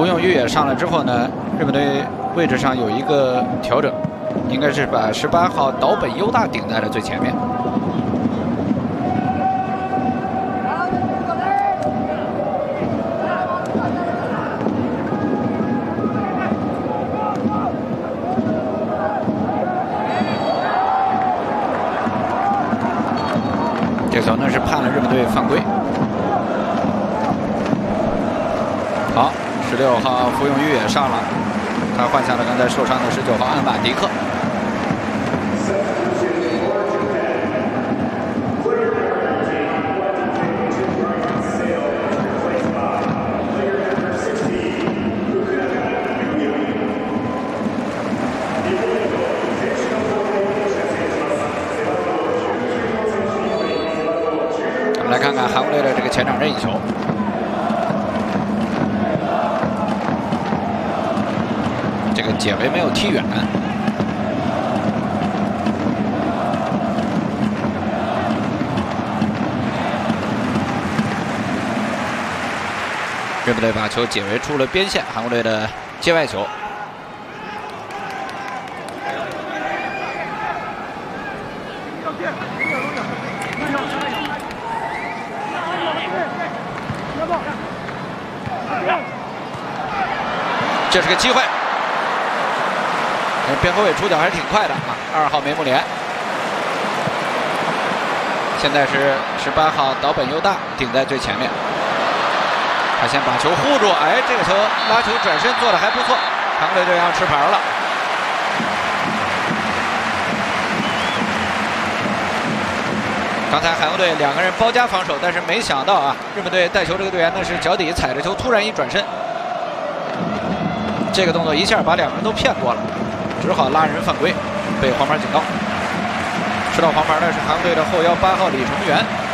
福永裕也上来之后呢，日本队位置上有一个调整，应该是把18号岛本优大顶在了最前面。 这球呢是判了日本队犯规。好，16号福永裕也上了，他换下了刚才受伤的19号安瓦迪克。我们来看看韩国队的这个前场任意球。 这个解围没有踢远，日本队把球解围出了边线，韩国队的界外球。这是个机会。 边后卫出脚还是挺快的啊！2号梅木连，现在是18号岛本优大顶在最前面，他先把球护住，哎，这个球拉球转身做的还不错，韩国队队要吃牌了。刚才韩国队2个人包夹防守，但是没想到啊，日本队带球这个队员呢是脚底踩着球突然一转身，这个动作一下把2个人都骗过了。 只好拉人犯规，被黄牌警告。吃到黄牌的是韩国队的后腰8号李成元。